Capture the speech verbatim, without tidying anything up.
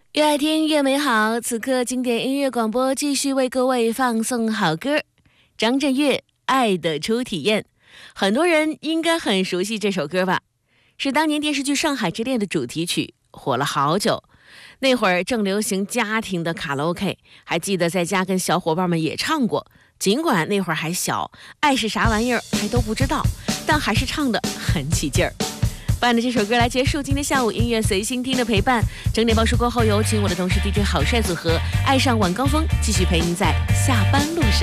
越爱听越美好，此刻经典音乐广播继续为各位放送好歌。张震岳《爱的初体验》，很多人应该很熟悉这首歌吧，是当年电视剧《上海之恋》的主题曲，火了好久。那会儿正流行家庭的卡拉 OK， 还记得在家跟小伙伴们也唱过，尽管那会儿还小，爱是啥玩意儿还都不知道，但还是唱得很起劲儿。伴着这首歌来结束今天下午音乐随心听的陪伴。整点报时过后，有请我的同事 D J 好帅组合爱上晚高峰继续陪您在下班路上。